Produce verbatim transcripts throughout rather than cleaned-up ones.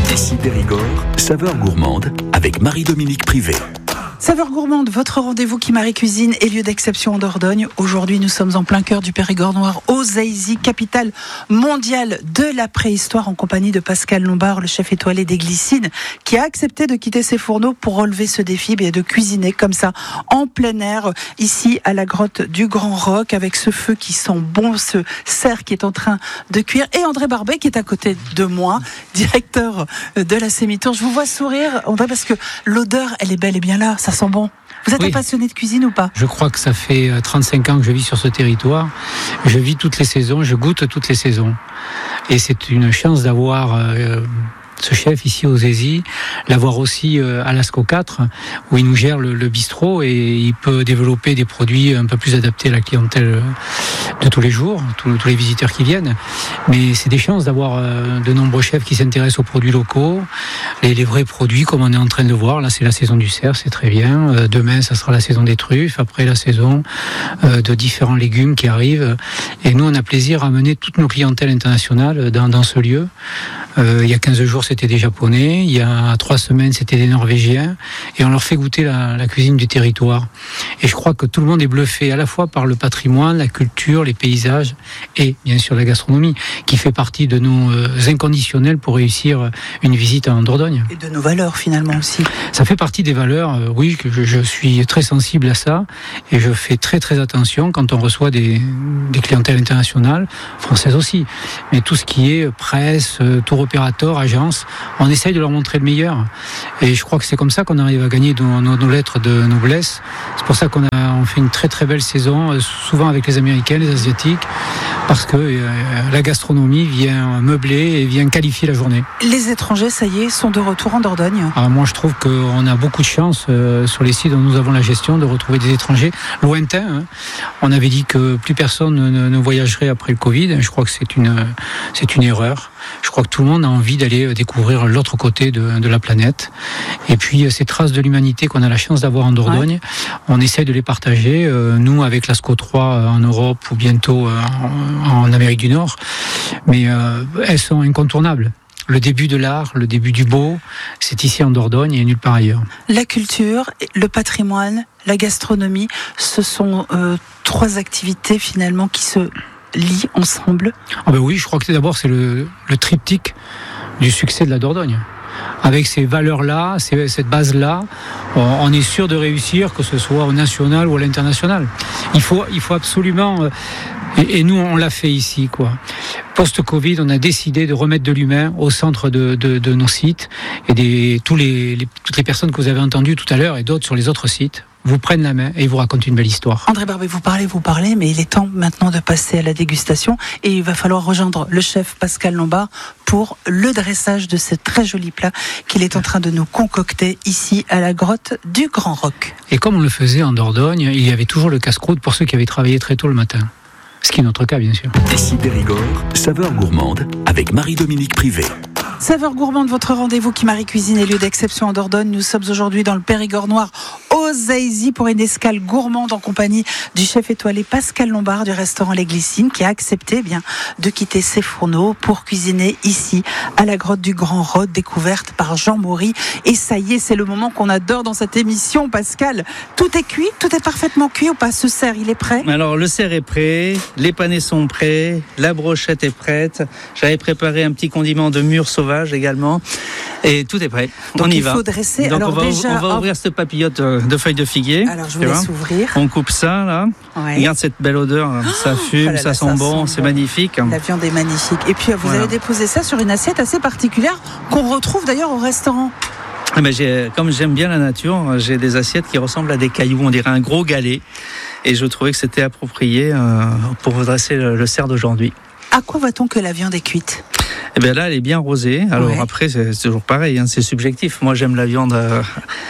Ici Périgord, saveur gourmande avec Marie-Dominique Privé. Saveur gourmande, votre rendez-vous qui Marie Cuisine est lieu d'exception en Dordogne. Aujourd'hui, nous sommes en plein cœur du Périgord noir, Ozaïzy, capitale mondiale de la préhistoire, en compagnie de Pascal Lombard, le chef étoilé des Glycines, qui a accepté de quitter ses fourneaux pour relever ce défi et de cuisiner comme ça, en plein air, ici à la grotte du Grand Roc, avec ce feu qui sent bon, ce cerf qui est en train de cuire, et André Barbet qui est à côté de moi, directeur de la Sémitour. Je vous vois sourire, André, parce que l'odeur, elle est belle et bien là, ça sent bon. Vous êtes oui. un passionné de cuisine ou pas ? Je crois que ça fait trente-cinq ans que je vis sur ce territoire. Je vis toutes les saisons, je goûte toutes les saisons. Et c'est une chance d'avoir euh, ce chef ici aux Ozaïzy, l'avoir aussi euh, à l'Asco quatre, où il nous gère le, le bistrot et il peut développer des produits un peu plus adaptés à la clientèle de tous les jours, tous, tous les visiteurs qui viennent. Mais c'est des chances d'avoir euh, de nombreux chefs qui s'intéressent aux produits locaux, les, les vrais produits comme on est en train de le voir. Là, c'est la saison du cerf, c'est très bien. Euh, demain, ça sera la saison des truffes. Après, la saison euh, de différents légumes qui arrivent. Et nous, on a plaisir à amener toutes nos clientèles internationales dans, dans ce lieu. Euh, il y a quinze jours, c'était des Japonais. Il y a trois semaines, c'était des Norvégiens. Et on leur fait goûter la, la cuisine du territoire. Et je crois que tout le monde est bluffé à la fois par le patrimoine, la culture, les paysages et bien sûr la gastronomie, qui fait partie de nos euh, inconditionnels pour réussir une visite en Dordogne. Et de nos valeurs finalement aussi. Ça fait partie des valeurs, euh, oui, que je, je suis très sensible à ça. Et je fais très très attention quand on reçoit des, des clientèles internationales, françaises aussi. Mais tout ce qui est presse, euh, tour opérateur, agence, on essaye de leur montrer le meilleur. Et je crois que c'est comme ça qu'on arrive à gagner nos, nos, nos lettres de noblesse. C'est pour ça qu'on a, on fait une très très belle saison, souvent avec les Américains, les Asiatiques, parce que euh, la gastronomie vient meubler et vient qualifier la journée. Les étrangers, ça y est, sont de retour en Dordogne. Alors moi, je trouve qu'on a beaucoup de chance euh, sur les sites dont nous avons la gestion de retrouver des étrangers lointains. Hein. On avait dit que plus personne ne, ne voyagerait après le Covid. Je crois que c'est une, c'est une erreur. Je crois que tout le monde a envie d'aller découvrir l'autre côté de, de la planète. Et puis, ces traces de l'humanité qu'on a la chance d'avoir en Dordogne, ouais. on essaie de les partager. Euh, nous, avec l'Asco trois en Europe ou bientôt euh, en, en Amérique du Nord. Mais euh, elles sont incontournables. Le début de l'art, le début du beau, c'est ici en Dordogne et nulle part ailleurs. La culture, le patrimoine, la gastronomie, ce sont euh, trois activités finalement qui se lient ensemble. Ah ben oui, je crois que d'abord c'est le, le triptyque du succès de la Dordogne. Avec ces valeurs-là, ces, cette base-là, on est sûr de réussir, que ce soit au national ou à l'international. Il faut, il faut absolument... Et, et nous, on l'a fait ici, quoi. Post-Covid, on a décidé de remettre de l'humain au centre de, de, de nos sites. Et des, tous les, les, toutes les personnes que vous avez entendues tout à l'heure et d'autres sur les autres sites vous prennent la main et vous racontent une belle histoire. André Barbet, vous parlez, vous parlez, mais il est temps maintenant de passer à la dégustation. Et il va falloir rejoindre le chef Pascal Lombard pour le dressage de ce très joli plat qu'il est en train de nous concocter ici à la grotte du Grand Roc. Et comme on le faisait en Dordogne, il y avait toujours le casse-croûte pour ceux qui avaient travaillé très tôt le matin. Ce qui est notre cas, bien sûr. Ici Périgord, saveur gourmande avec Marie-Dominique Privé. Saveur gourmande, votre rendez-vous qui Marie Cuisine est lieu d'exception en Dordogne. Nous sommes aujourd'hui dans le Périgord noir, Ozaïzy, pour une escale gourmande en compagnie du chef étoilé Pascal Lombard du restaurant Les Glycines, qui a accepté eh bien de quitter ses fourneaux pour cuisiner ici à la grotte du Grand Roc, découverte par Jean Maury. Et ça y est, c'est le moment qu'on adore dans cette émission, Pascal. Tout est cuit, tout est parfaitement cuit ou pas ? Ce cerf, il est prêt ? Alors le cerf est prêt, les panais sont prêts, la brochette est prête. J'avais préparé un petit condiment de mûre sauvage également, et tout est prêt. Donc on y il va. faut dresser. Donc alors on va, déjà, on va ouvrir cette papillote de feuilles de figuier. Alors je vous laisse ouvrir. On coupe ça là. Ouais. Regarde cette belle odeur, ça fume, oh là là, ça sent ça bon, sent c'est bon. Magnifique. La viande est magnifique. Et puis vous voilà. allez déposer ça sur une assiette assez particulière qu'on retrouve d'ailleurs au restaurant. Ah ben j'ai, comme j'aime bien la nature, j'ai des assiettes qui ressemblent à des cailloux, on dirait un gros galet. Et je trouvais que c'était approprié euh, pour dresser le, le cerf d'aujourd'hui. À quoi voit-on que la viande est cuite ? Eh bien là, elle est bien rosée. Alors ouais. après, c'est, c'est toujours pareil, hein, c'est subjectif. Moi, j'aime la viande euh,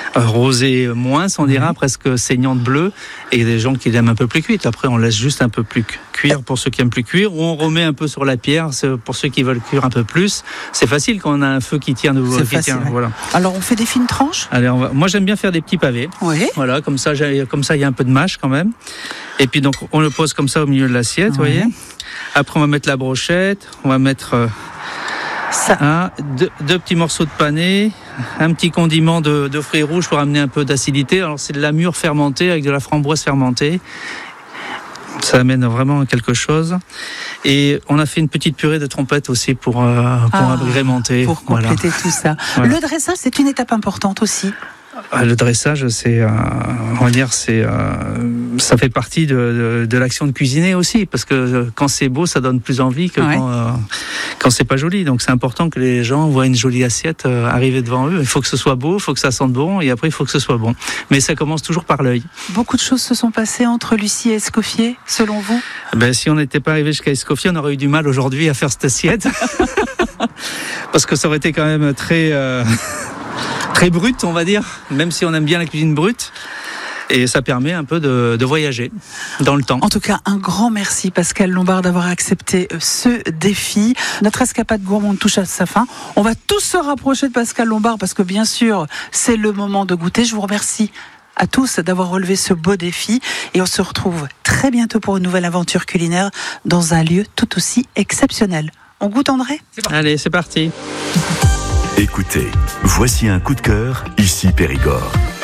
rosée moins, on dirait, ouais. presque saignante bleue. Et il y a des gens qui l'aiment un peu plus cuite. Après, on laisse juste un peu plus cuire pour ceux qui aiment plus cuire. Ou on remet un peu sur la pierre pour ceux qui veulent cuire un peu plus. C'est facile quand on a un feu qui tient. De, c'est qui facile. Tient, voilà. Alors, on fait des fines tranches ? Allez, on va... Moi, j'aime bien faire des petits pavés. Oui. Voilà, comme ça, comme ça, il y a un peu de mâche quand même. Et puis, donc, on le pose comme ça au milieu de l'assiette, vous ouais. voyez. Après, on va mettre la brochette. On va mettre... Euh... Ça. Hein, deux, deux petits morceaux de panais, un petit condiment de, de fruits rouges pour amener un peu d'acidité. Alors c'est de la mûre fermentée avec de la framboise fermentée. Ça amène vraiment quelque chose. Et on a fait une petite purée de trompette aussi pour, euh, pour ah, agrémenter. Pour compléter voilà. tout ça. Voilà. Le dressage, c'est une étape importante aussi. Le dressage, c'est, euh, on va dire, c'est, euh, ça fait partie de, de, de l'action de cuisiner aussi, parce que quand c'est beau, ça donne plus envie que ouais. quand, euh, quand c'est pas joli. Donc c'est important que les gens voient une jolie assiette euh, arriver devant eux. Il faut que ce soit beau, il faut que ça sente bon, et après il faut que ce soit bon. Mais ça commence toujours par l'œil. Beaucoup de choses se sont passées entre Lucie et Escoffier, selon vous ? Ben, si on n'était pas arrivé jusqu'à Escoffier, on aurait eu du mal aujourd'hui à faire cette assiette, parce que ça aurait été quand même très. Euh... Très brute, on va dire, même si on aime bien la cuisine brute. Et ça permet un peu de, de voyager dans le temps. En tout cas, un grand merci Pascal Lombard d'avoir accepté ce défi. Notre escapade gourmande touche à sa fin. On va tous se rapprocher de Pascal Lombard parce que bien sûr, c'est le moment de goûter. Je vous remercie à tous d'avoir relevé ce beau défi. Et on se retrouve très bientôt pour une nouvelle aventure culinaire dans un lieu tout aussi exceptionnel. On goûte, André ? Allez, c'est parti. Écoutez, voici un coup de cœur, ici Périgord.